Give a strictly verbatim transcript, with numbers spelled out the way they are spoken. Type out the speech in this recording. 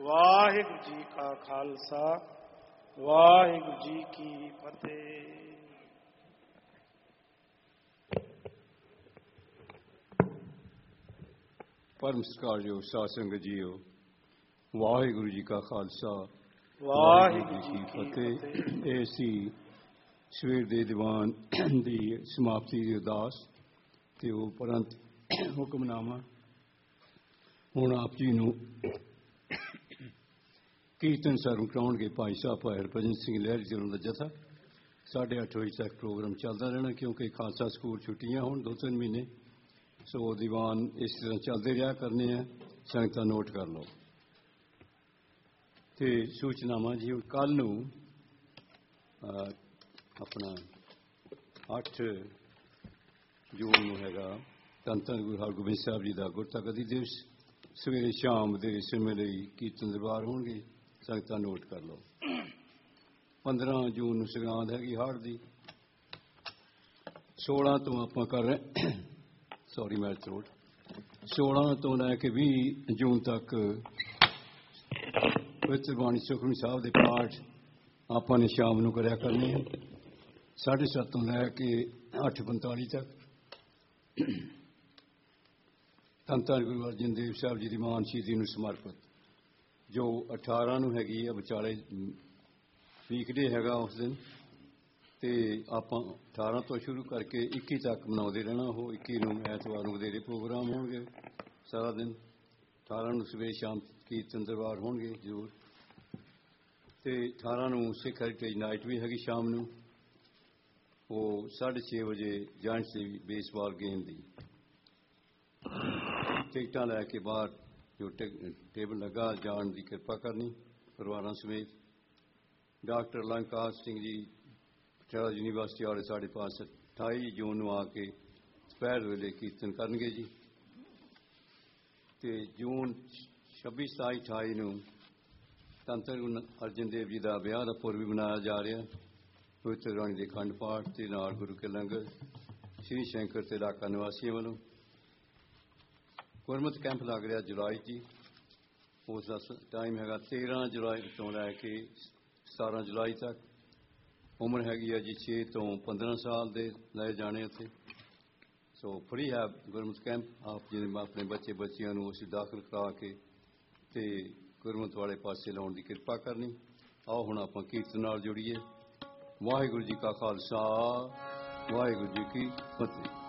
ਵਾਹਿਗੁਰੂ ਜੀ ਕਾ ਖਾਲਸਾ ਵਾਹਿਗੁਰੂ ਜੀ ਕੀ ਫਤਿਹ। ਪਰਮ ਸਤਿਕਾਰਯੋਗ ਸਾਧ ਸੰਗਤ ਜੀਓ, ਵਾਹਿਗੁਰੂ ਜੀ ਕਾ ਖਾਲਸਾ ਵਾਹਿਗੁਰੂ ਜੀ ਕੀ ਫਤਿਹ। ਇਹ ਸੀ ਸਵੇਰ ਦੇ ਦੀਵਾਨ ਦੀ ਸਮਾਪਤੀ ਦੀ ਅਰਦਾਸ ਤੇ ਉਹ ਉਪਰੰਤ ਹੁਕਮਨਾਮਾ। ਹੁਣ ਆਪ ਜੀ ਨੂੰ ਕੀਰਤਨ ਸਰਵ ਕਰਾਉਣਗੇ ਭਾਈ ਸਾਹਿਬ ਭਾਈ ਹਰਭਜਨ ਸਿੰਘ ਲਹਿਰੀ ਜੀ ਦਾ ਜਥਾ। ਸਾਢੇ ਅੱਠ ਵਜੇ ਤੱਕ ਪ੍ਰੋਗਰਾਮ ਚੱਲਦਾ ਰਹਿਣਾ, ਕਿਉਂਕਿ ਖਾਲਸਾ ਸਕੂਲ ਛੁੱਟੀਆਂ ਹੁਣ ਦੋ ਤਿੰਨ ਮਹੀਨੇ, ਸੋ ਦੀਵਾਨ ਇਸ ਤਰ੍ਹਾਂ ਚੱਲਦੇ ਰਿਹਾ ਕਰਨੇ ਆ। ਸੰਗਤਾਂ ਨੋਟ ਕਰ ਲਓ। ਤੇ ਸੂਚਨਾਵਾਂ ਜੀ, ਹੁਣ ਕੱਲ੍ਹ ਨੂੰ ਆਪਣਾ ਅੱਠ ਜੂਨ ਨੂੰ ਹੈਗਾ ਧੰਨ ਧੰਨ ਗੁਰੂ ਹਰਗੋਬਿੰਦ ਸਾਹਿਬ ਜੀ ਦਾ ਗੁਰਤਾਗਦੀ ਦਿਵਸ। ਸਵੇਰੇ ਸ਼ਾਮ ਦੇ ਸਮੇਂ ਲਈ ਕੀਰਤਨ ਦਰਬਾਰ ਹੋਣਗੇ, ਸੰਗਤਾਂ ਨੋਟ ਕਰ ਲਓ। ਪੰਦਰਾਂ ਜੂਨ ਨੂੰ ਸੰਗਰਾਂਦ ਹੈਗੀ ਹਾੜ ਦੀ। ਸੋਲਾਂ ਤੋਂ ਆਪਾਂ ਕਰ ਰਹੇ ਸੌਰੀ ਮੈਚ ਰੋਡ ਸੋਲਾਂ ਤੋਂ ਲੈ ਕੇ ਵੀਹ ਜੂਨ ਤੱਕ ਪਵਿੱਤਰ ਬਾਣੀ ਸੁਖਮਨੀ ਸਾਹਿਬ ਦੇ ਪਾਠ ਆਪਾਂ ਨੇ ਸ਼ਾਮ ਨੂੰ ਕਰਿਆ ਕਰਨੇ ਆ, ਸਾਢੇ ਸੱਤ ਤੋਂ ਲੈ ਕੇ ਅੱਠ ਪੰਤਾਲੀ ਤੱਕ। ਧੰਨ ਧੰਨ ਗੁਰੂ ਅਰਜਨ ਦੇਵ ਸਾਹਿਬ ਜੀ ਦੀ ਮਹਾਨ ਸ਼ਹੀਦੀ ਨੂੰ ਸਮਰਪਿਤ, ਜੋ ਅਠਾਰਾਂ ਨੂੰ ਹੈਗੀ ਆ ਵਿਚਾਲੇ ਵੀਕਡੇ ਹੈਗਾ ਉਸ ਦਿਨ, ਤੇ ਆਪਾਂ ਅਠਾਰਾਂ ਤੋਂ ਸ਼ੁਰੂ ਕਰਕੇ ਇੱਕੀ ਤੱਕ ਮਨਾਉਂਦੇ ਰਹਿਣਾ। ਉਹ ਇੱਕੀ ਨੂੰ ਐਤਵਾਰ ਨੂੰ ਵਧੇਰੇ ਪ੍ਰੋਗਰਾਮ ਹੋਣਗੇ ਸਾਰਾ ਦਿਨ। ਅਠਾਰਾਂ ਨੂੰ ਸਵੇਰੇ ਸ਼ਾਮ ਕੀਰਤਨ ਦਰਬਾਰ ਹੋਣਗੇ ਜ਼ਰੂਰ, ਤੇ ਅਠਾਰਾਂ ਨੂੰ ਸਿੱਖ ਹੈਰੀਟੇਜ ਨਾਈਟ ਵੀ ਹੈਗੀ ਸ਼ਾਮ ਨੂੰ। ਉਹ ਸਾਢੇ ਛੇ ਵਜੇ ਜਾਇੰਟਸ ਦੀ ਬੇਸਬਾਲ ਗੇਮ ਦੀ ਟਿਕਟਾਂ ਲੈ ਕੇ ਬਾਹਰ ਜੋ ਟੇਬਲ ਲੱਗਾ ਜਾਣ ਦੀ ਕਿਰਪਾ ਕਰਨੀ ਪਰਿਵਾਰਾਂ ਸਮੇਤ। ਡਾਕਟਰ ਲੰਕਾਰ ਸਿੰਘ ਜੀ ਪਟਿਆਲਾ ਯੂਨੀਵਰਸਿਟੀ ਵਾਲੇ ਸਾਡੇ ਪਾਸ ਅਠਾਈ ਜੂਨ ਨੂੰ ਆ ਕੇ ਦੁਪਹਿਰ ਵੇਲੇ ਕੀਰਤਨ ਕਰਨਗੇ ਜੀ। ਤੇ ਜੂਨ ਛੱਬੀ ਸਤਾਈ ਅਠਾਈ ਨੂੰ ਧੰਨ ਧੰਨ ਗੁਰੂ ਅਰਜਨ ਦੇਵ ਜੀ ਦਾ ਵਿਆਹ ਦਾ ਪੁਰਬ ਵੀ ਮਨਾਇਆ ਜਾ ਰਿਹਾ। ਪਵਿੱਤਰ ਬਾਣੀ ਦੇ ਅਖੰਡ ਪਾਠ ਤੇ ਨਾਲ ਗੁਰੂ ਕੇ ਲੰਗਰ ਸ੍ਰੀ ਸ਼ੰਕਰ ਤੇ ਇਲਾਕਾ ਨਿਵਾਸੀਆਂ ਵੱਲੋਂ। ਗੁਰਮਤਿ ਕੈਂਪ ਲੱਗ ਰਿਹਾ ਜੁਲਾਈ 'ਚ। ਉਸ ਦਾ ਟਾਈਮ ਹੈਗਾ ਤੇਰ੍ਹਾਂ ਜੁਲਾਈ ਤੋਂ ਲੈ ਕੇ ਸਤਾਰਾਂ ਜੁਲਾਈ ਤੱਕ। ਉਮਰ ਹੈਗੀ ਹੈ ਜੀ ਛੇ ਤੋਂ ਪੰਦਰਾਂ ਸਾਲ ਦੇ ਲਏ ਜਾਣੇ ਉੱਥੇ। ਸੋ ਫਰੀ ਹੈ ਗੁਰਮਤਿ ਕੈਂਪ। ਆਪ ਜੀ ਆਪਣੇ ਬੱਚੇ ਬੱਚਿਆਂ ਨੂੰ ਅਸੀਂ ਦਾਖਲ ਕਰਾ ਕੇ ਤੇ ਗੁਰਮਤਿ ਵਾਲੇ ਪਾਸੇ ਲਾਉਣ ਦੀ ਕਿਰਪਾ ਕਰਨੀ। ਆਓ ਹੁਣ ਆਪਾਂ ਕੀਰਤਨ ਨਾਲ ਜੁੜੀਏ। ਵਾਹਿਗੁਰੂ ਜੀ ਕਾ ਖਾਲਸਾ ਵਾਹਿਗੁਰੂ ਜੀ ਕੀ ਫਤਿਹ।